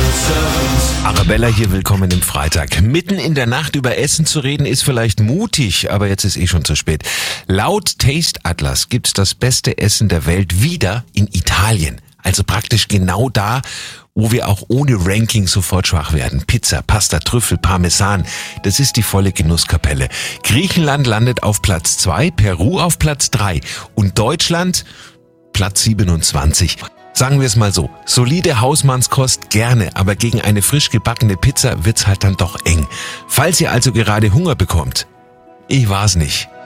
Arabella hier, willkommen im Freitag. Mitten in der Nacht über Essen zu reden ist vielleicht mutig, aber jetzt ist schon zu spät. Laut Taste Atlas gibt's das beste Essen der Welt wieder in Italien. Also praktisch genau da, wo wir auch ohne Ranking sofort schwach werden. Pizza, Pasta, Trüffel, Parmesan, das ist die volle Genusskapelle. Griechenland landet auf Platz 2, Peru auf Platz 3 und Deutschland Platz 27. Sagen wir es mal so, solide Hausmannskost gerne, aber gegen eine frisch gebackene Pizza wird's halt dann doch eng. Falls ihr also gerade Hunger bekommt, ich war's nicht.